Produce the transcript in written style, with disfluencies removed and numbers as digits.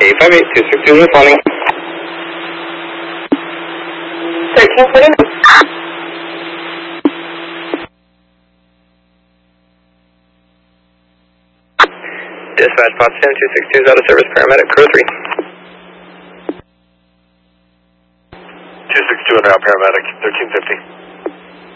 858, 262 responding. 1349. Dispatch, Potsdam 262 is out of service, paramedic, crew 3. 262 and out, paramedic, 1350.